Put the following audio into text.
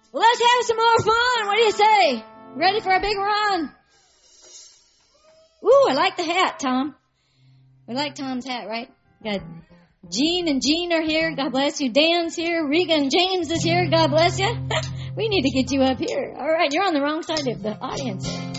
Well, let's have some more fun. What do you say? Ready for a big run? Ooh, I like the hat, Tom. We like Tom's hat, right? Got Jean and Jean are here. God bless you. Dan's here. Rega and James is here. God bless you. We need to get you up here. All right, you're on the wrong side of the audience.